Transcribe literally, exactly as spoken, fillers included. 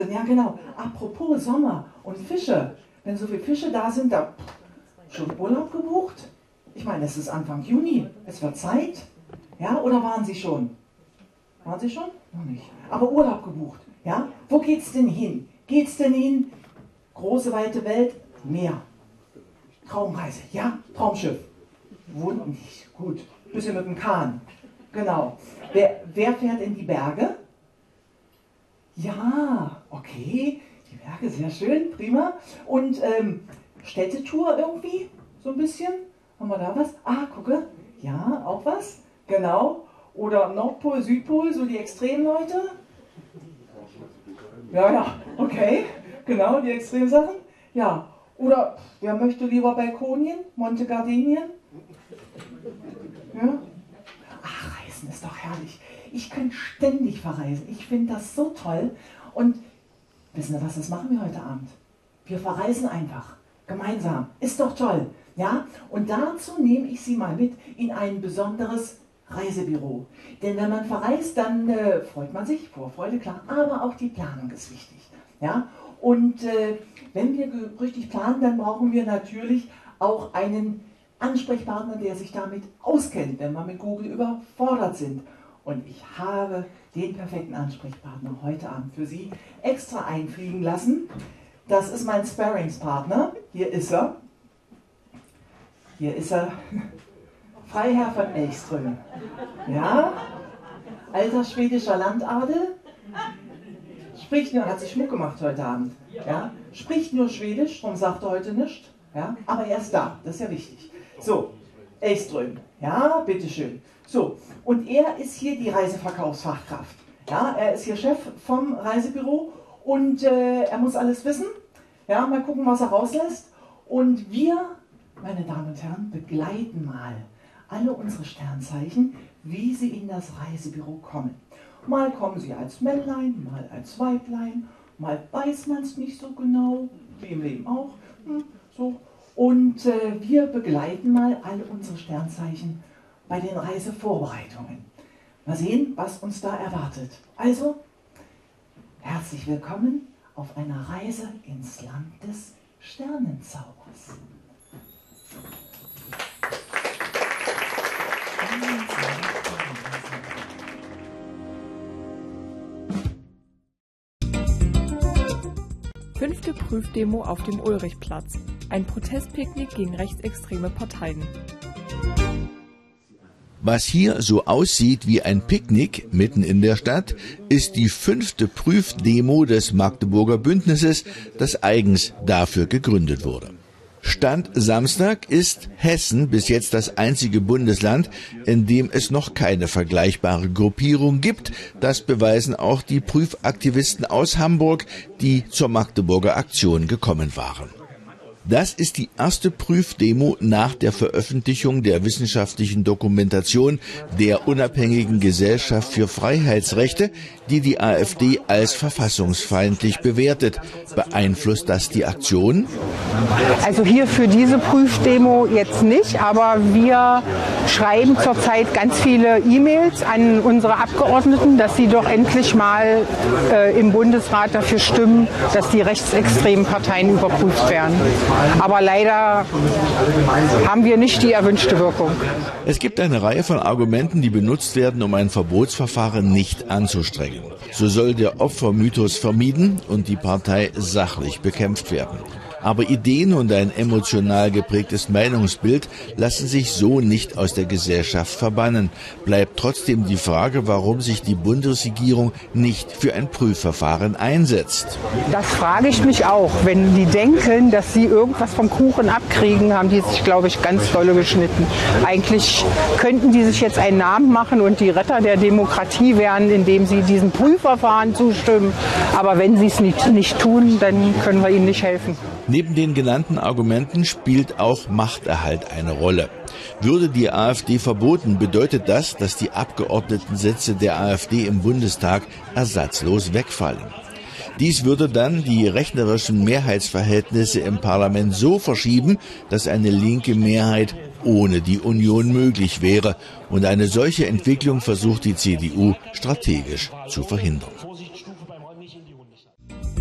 Ja, genau. Apropos Sommer und Fische. Wenn so viele Fische da sind, da schon Urlaub gebucht? Ich meine, es ist Anfang Juni. Es wird Zeit. Ja, oder waren Sie schon? Waren Sie schon? Noch nicht. Aber Urlaub gebucht. Ja? Wo geht's denn hin? Geht's denn hin? Große, weite Welt? Meer. Traumreise. Ja? Traumschiff. Wohnt nicht. Gut. Bisschen mit dem Kahn. Genau. Wer, wer fährt in die Berge? Ja, okay, die Berge, sehr schön, prima. Und ähm, Städtetour irgendwie, so ein bisschen? Haben wir da was? Ah, gucke, ja, auch was, genau. Oder Nordpol, Südpol, so die Extremleute? Ja, ja, okay, genau, die Extremsachen. Ja, oder wer möchte lieber Balkonien, Monte Gardinien? Ja? Ach, Reisen ist doch herrlich. Ich kann ständig verreisen. Ich finde das so toll. Und wissen Sie was, das machen wir heute Abend? Wir verreisen einfach. Gemeinsam. Ist doch toll. Ja? Und dazu nehme ich Sie mal mit in ein besonderes Reisebüro. Denn wenn man verreist, dann äh, freut man sich. Vorfreude, klar. Aber auch die Planung ist wichtig. Ja? Und äh, wenn wir richtig planen, dann brauchen wir natürlich auch einen Ansprechpartner, der sich damit auskennt, wenn wir mit Google überfordert sind. Und ich habe den perfekten Ansprechpartner heute Abend für Sie extra einfliegen lassen. Das ist mein Sparringspartner. Hier ist er. Hier ist er. Freiherr von Elchström. Ja, alter schwedischer Landadel. Spricht nur, hat sich Schmuck gemacht heute Abend. Ja, spricht nur Schwedisch, darum sagt er heute nichts. Ja, aber er ist da, das ist ja wichtig. So, Elchström. Ja, bitteschön. So, und er ist hier die Reiseverkaufsfachkraft. Ja, er ist hier Chef vom Reisebüro und äh, er muss alles wissen. Ja, mal gucken, was er rauslässt. Und wir, meine Damen und Herren, begleiten mal alle unsere Sternzeichen, wie sie in das Reisebüro kommen. Mal kommen sie als Männlein, mal als Weiblein, mal weiß man es nicht so genau, wie im Leben auch. Hm, so. Und äh, wir begleiten mal alle unsere Sternzeichen bei den Reisevorbereitungen. Mal sehen, was uns da erwartet. Also, herzlich willkommen auf einer Reise ins Land des Sternenzaubers. Fünfte Prüfdemo auf dem Ulrichplatz. Ein Protestpicknick gegen rechtsextreme Parteien. Was hier so aussieht wie ein Picknick mitten in der Stadt, ist die fünfte Prüfdemo des Magdeburger Bündnisses, das eigens dafür gegründet wurde. Stand Samstag ist Hessen bis jetzt das einzige Bundesland, in dem es noch keine vergleichbare Gruppierung gibt. Das beweisen auch die Prüfaktivisten aus Hamburg, die zur Magdeburger Aktion gekommen waren. Das ist die erste Prüfdemo nach der Veröffentlichung der wissenschaftlichen Dokumentation der Unabhängigen Gesellschaft für Freiheitsrechte, die die AfD als verfassungsfeindlich bewertet. Beeinflusst das die Aktion? Also hier für diese Prüfdemo jetzt nicht, aber wir schreiben zurzeit ganz viele E-Mails an unsere Abgeordneten, dass sie doch endlich mal äh, im Bundesrat dafür stimmen, dass die rechtsextremen Parteien überprüft werden. Aber leider haben wir nicht die erwünschte Wirkung. Es gibt eine Reihe von Argumenten, die benutzt werden, um ein Verbotsverfahren nicht anzustrengen. So soll der Opfermythos vermieden und die Partei sachlich bekämpft werden. Aber Ideen und ein emotional geprägtes Meinungsbild lassen sich so nicht aus der Gesellschaft verbannen. Bleibt trotzdem die Frage, warum sich die Bundesregierung nicht für ein Prüfverfahren einsetzt. Das frage ich mich auch. Wenn die denken, dass sie irgendwas vom Kuchen abkriegen, haben die sich, glaube ich, ganz dolle geschnitten. Eigentlich könnten die sich jetzt einen Namen machen und die Retter der Demokratie werden, indem sie diesem Prüfverfahren zustimmen. Aber wenn sie es nicht, nicht tun, dann können wir ihnen nicht helfen. Neben den genannten Argumenten spielt auch Machterhalt eine Rolle. Würde die AfD verboten, bedeutet das, dass die Abgeordnetensitze der AfD im Bundestag ersatzlos wegfallen. Dies würde dann die rechnerischen Mehrheitsverhältnisse im Parlament so verschieben, dass eine linke Mehrheit ohne die Union möglich wäre. Und eine solche Entwicklung versucht die C D U strategisch zu verhindern.